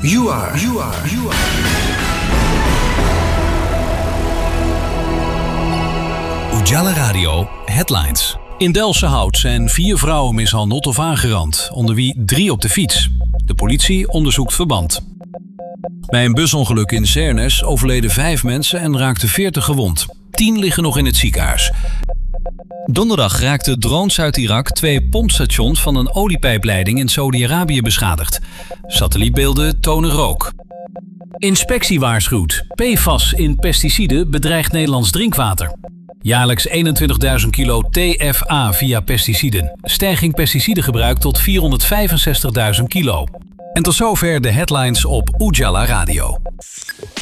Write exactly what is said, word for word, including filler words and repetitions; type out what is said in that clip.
You are, you are, you are. Ujala Radio Headlines. In Delfshout zijn vier vrouwen mishandeld of aangerand, onder wie drie op de fiets. De politie onderzoekt verband. Bij een busongeluk in Sernes overleden vijf mensen en raakten veertig gewond. Tien liggen nog in het ziekenhuis. Donderdag raakten drones uit Irak twee pompstations van een oliepijpleiding in Saudi-Arabië beschadigd. Satellietbeelden tonen rook. Inspectie waarschuwt. P F A S in pesticiden bedreigt Nederlands drinkwater. Jaarlijks eenentwintigduizend kilo T F A via pesticiden. Stijging pesticidengebruik tot vierhonderdvijfenzestigduizend kilo. En tot zover de headlines op Ujala Radio.